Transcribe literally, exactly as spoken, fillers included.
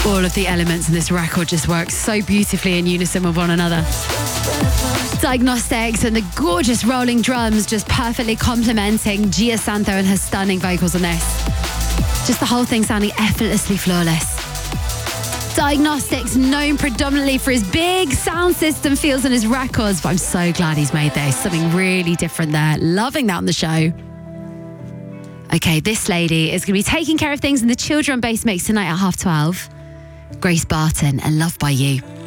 All of the elements in this record just work so beautifully in unison with one another. Diagnostics and the gorgeous rolling drums just perfectly complementing Gia Santo and her stunning vocals on this. Just the whole thing sounding effortlessly flawless. Diagnostics, known predominantly for his big sound system feels on his records, but I'm so glad he's made this. Something really different there. Loving that on the show. Okay, this lady is going to be taking care of things in the Children Bass mix tonight at half twelve. Grace Barton and Loved by You.